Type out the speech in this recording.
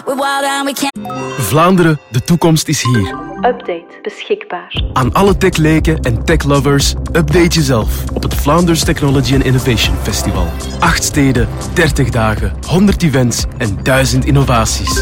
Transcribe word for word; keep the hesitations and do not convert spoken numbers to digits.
We're wild and we can't. Vlaanderen, de toekomst is hier. Update beschikbaar. Aan alle techleken en techlovers, update jezelf op het Vlaanders Technology and Innovation Festival. Acht steden, dertig dagen, honderd events en duizend innovaties.